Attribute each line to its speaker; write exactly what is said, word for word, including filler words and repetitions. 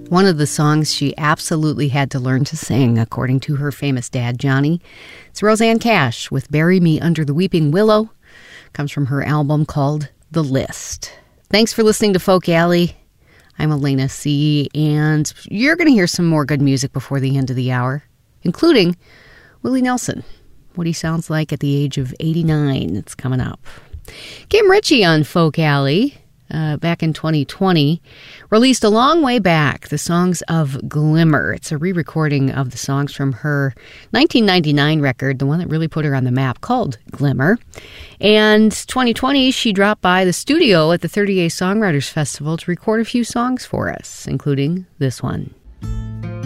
Speaker 1: One of the songs she absolutely had to learn to sing, according to her famous dad, Johnny. It's Rosanne Cash with Bury Me Under the Weeping Willow. Comes from her album called The List. Thanks for listening to Folk Alley. I'm Elena C., and you're going to hear some more good music before the end of the hour, including Willie Nelson, what he sounds like at the age of eighty-nine. It's coming up. Kim Ritchie on Folk Alley, uh, back in twenty twenty, released a long way back, the songs of Glimmer. It's a re-recording of the songs from her nineteen ninety-nine record, the one that really put her on the map, called Glimmer. And twenty twenty, she dropped by the studio at the thirty-eighth Songwriters Festival to record a few songs for us, including this one.